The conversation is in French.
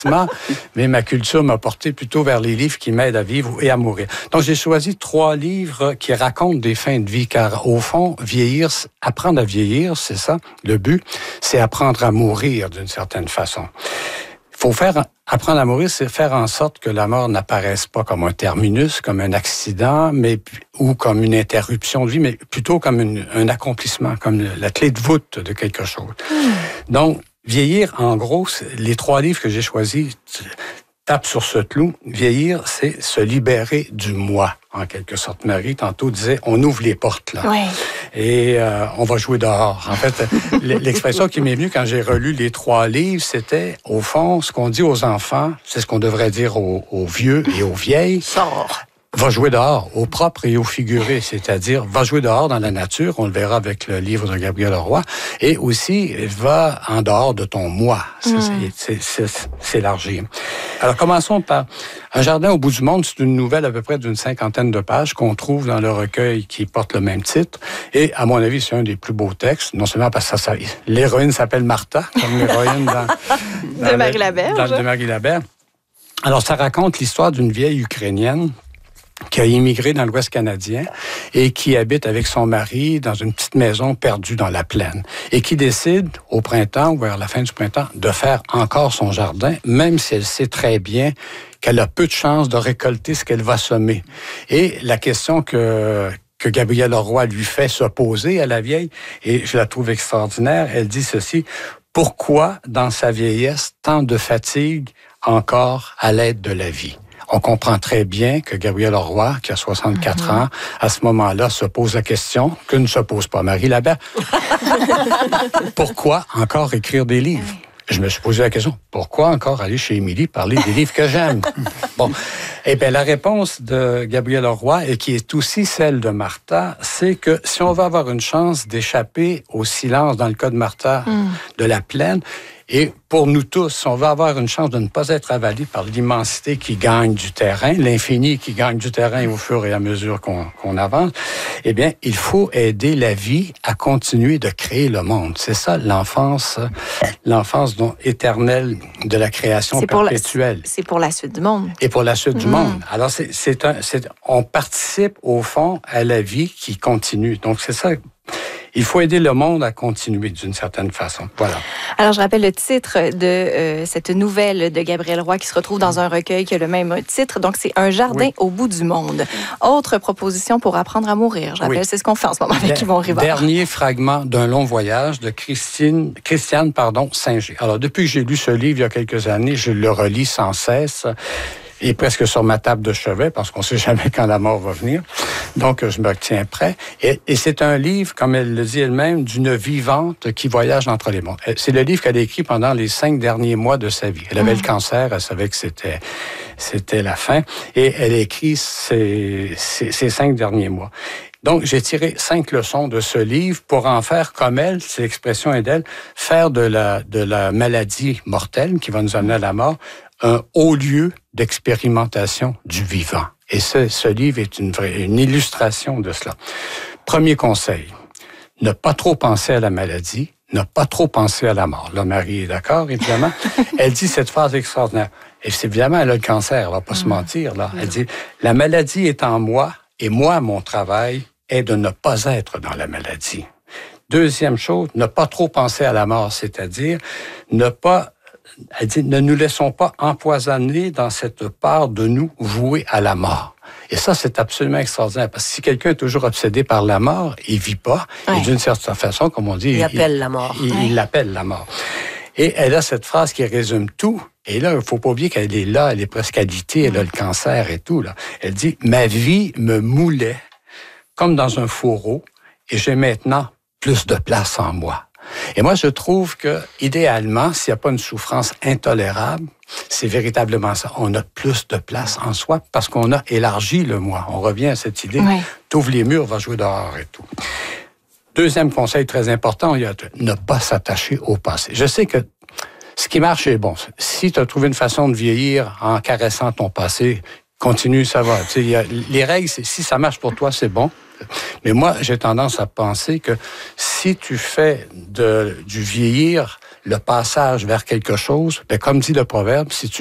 mais ma culture m'a porté plutôt vers les livres qui m'aident à vivre et à mourir. Donc, j'ai choisi 3 livres qui racontent des fins de vie, car au fond, apprendre à vieillir, c'est ça, le but, c'est apprendre à mourir d'une certaine façon. Apprendre à mourir, c'est faire en sorte que la mort n'apparaisse pas comme un terminus, comme un accident, ou comme une interruption de vie, mais plutôt comme un accomplissement, comme la clé de voûte de quelque chose. Donc, vieillir, en gros, les 3 livres que j'ai choisis tapent sur ce clou. Vieillir, c'est se libérer du moi, en quelque sorte. Marie, tantôt, disait, on ouvre les portes, là. Oui. Et on va jouer dehors. En fait, l'expression qui m'est venue quand j'ai relu les 3 livres, c'était, au fond, ce qu'on dit aux enfants, c'est ce qu'on devrait dire aux vieux et aux vieilles. Sors. Va jouer dehors, au propre et au figuré, c'est-à-dire va jouer dehors dans la nature, on le verra avec le livre de Gabriel Leroy, et aussi va en dehors de ton moi, s'élargir. Alors commençons par Un jardin au bout du monde, c'est une nouvelle à peu près d'une 50aine de pages qu'on trouve dans le recueil qui porte le même titre, et à mon avis c'est un des plus beaux textes, non seulement parce que l'héroïne s'appelle Martha, comme l'héroïne de Marie Laberge. De Marie Laberge. Alors ça raconte l'histoire d'une vieille Ukrainienne qui a immigré dans l'Ouest canadien et qui habite avec son mari dans une petite maison perdue dans la plaine et qui décide au printemps ou vers la fin du printemps de faire encore son jardin, même si elle sait très bien qu'elle a peu de chances de récolter ce qu'elle va semer. Et la question que Gabriel Leroy lui fait se poser à la vieille, et je la trouve extraordinaire, elle dit ceci: pourquoi dans sa vieillesse tant de fatigue encore à l'aide de la vie? On comprend très bien que Gabriel Leroy, qui a 64 ans, à ce moment-là, se pose la question que ne se pose pas Marie Laberge. Pourquoi encore écrire des livres? Je me suis posé la question, pourquoi encore aller chez Émilie parler des livres que j'aime? Bon, eh bien, la réponse de Gabriel Leroy, et qui est aussi celle de Martha, c'est que si on veut avoir une chance d'échapper au silence, dans le cas de Martha, de la plaine, et pour nous tous, on va avoir une chance de ne pas être avalé par l'immensité qui gagne du terrain, l'infini qui gagne du terrain au fur et à mesure qu'on avance. Eh bien, il faut aider la vie à continuer de créer le monde. C'est ça l'enfance éternelle de la création perpétuelle. C'est pour la suite du monde. Et pour la suite du monde. Alors, on participe au fond à la vie qui continue. Donc, c'est ça. Il faut aider le monde à continuer d'une certaine façon. Voilà. Alors, je rappelle le titre de cette nouvelle de Gabriel Leroy qui se retrouve dans un recueil qui a le même titre. Donc, c'est Un jardin au bout du monde. Autre proposition pour apprendre à mourir. Je rappelle, c'est ce qu'on fait en ce moment avec Yvon Rivard. Dernier fragment d'un long voyage de Christiane Singer. Alors, depuis que j'ai lu ce livre il y a quelques années, je le relis sans cesse. Il est presque sur ma table de chevet, parce qu'on ne sait jamais quand la mort va venir. Donc, je me tiens prêt. Et c'est un livre, comme elle le dit elle-même, d'une vivante qui voyage entre les mondes. C'est le livre qu'elle a écrit pendant les 5 derniers mois de sa vie. Elle avait le cancer, elle savait que c'était la fin. Et elle a écrit ces 5 derniers mois. Donc, j'ai tiré 5 leçons de ce livre pour en faire comme elle, c'est l'expression est d'elle, faire de la maladie mortelle qui va nous amener à la mort un haut lieu d'expérimentation du vivant. Et ce livre est une illustration de cela. Premier conseil, ne pas trop penser à la maladie, ne pas trop penser à la mort. Là, Marie est d'accord, évidemment. Elle dit cette phrase extraordinaire. Et c'est évidemment, elle a le cancer, elle va pas se mentir, là. Elle dit, la maladie est en moi, et moi, mon travail est de ne pas être dans la maladie. Deuxième chose, ne pas trop penser à la mort, c'est-à-dire elle dit, ne nous laissons pas empoisonner dans cette part de nous vouée à la mort. Et ça, c'est absolument extraordinaire, parce que si quelqu'un est toujours obsédé par la mort, il vit pas, et d'une certaine façon, comme on dit... Il appelle la mort. Il l'appelle la mort. Et elle a cette phrase qui résume tout, et là, il faut pas oublier qu'elle est là, elle est presque alitée, elle a le cancer et tout, là. Elle dit, ma vie me moulait comme dans un fourreau, et j'ai maintenant plus de place en moi. Et moi, je trouve que, idéalement, s'il n'y a pas une souffrance intolérable, c'est véritablement ça. On a plus de place en soi parce qu'on a élargi le moi. On revient à cette idée. T'ouvres les murs, va jouer dehors et tout. Deuxième conseil très important, il y a ne pas s'attacher au passé. Je sais que ce qui marche est bon. Si tu as trouvé une façon de vieillir en caressant ton passé, continue, ça va. Tu sais, les règles, si ça marche pour toi, c'est bon. Mais moi, j'ai tendance à penser que si tu fais du vieillir le passage vers quelque chose, bien, comme dit le proverbe, si tu